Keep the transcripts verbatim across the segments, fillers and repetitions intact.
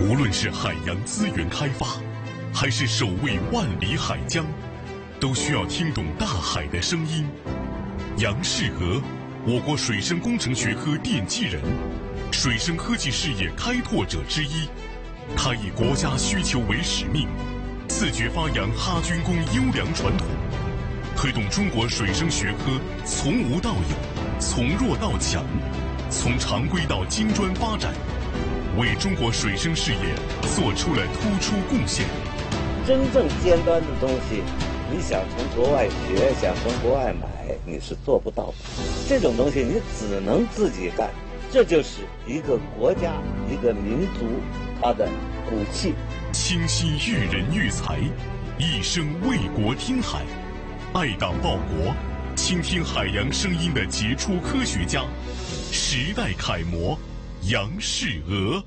无论是海洋资源开发，还是守卫万里海疆，都需要听懂大海的声音。杨世娥，我国水生工程学科奠基人，水生科技事业开拓者之一。他以国家需求为使命，自觉发扬哈军工优良传统，推动中国水生学科从无到有，从弱到强，从常规到精专发展，为中国水生事业做出了突出贡献。 真正尖端的东西，你想从国外学，想从国外买，你是做不到的。这种东西你只能自己干，这就是一个国家、一个民族它的骨气。 倾心育人育才，一生为国听海，爱党报国，倾听海洋声音的杰出科学家，时代楷模杨世娥。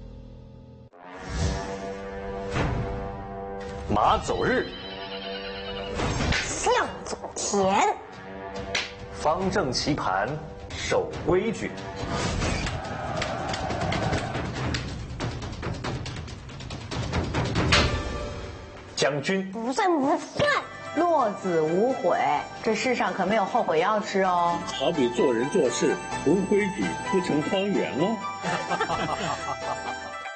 马走日， 向左田， 方正棋盘，守规矩。将军不算不算。 落子无悔，这世上可没有后悔药吃哦。 好比做人做事无规矩，不成方圆喽。